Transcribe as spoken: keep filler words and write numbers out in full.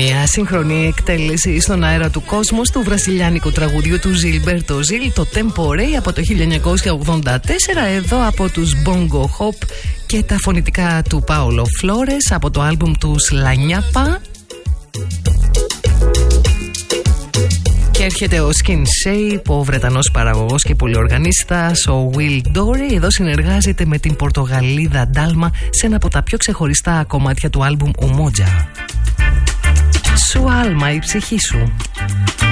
Μια σύγχρονη εκτέλεση στον αέρα του κόσμου του βραζιλιάνικου τραγουδιού του Gilberto Gil, το Temporei, από το χίλια εννιακόσια ογδόντα τέσσερα, εδώ από τους Bongo Hop, και τα φωνητικά του Paulo Flores από το άλμπουμ τους La Ñapa. Και έρχεται ο Skin Shape, ο Βρετανός παραγωγός και πολυοργανίστας, ο Will Dorey. Εδώ συνεργάζεται με την Πορτογαλίδα Dalma σε ένα από τα πιο ξεχωριστά κομμάτια του άλμπουμ Umoja. Σου άλμα η ψυχή σου.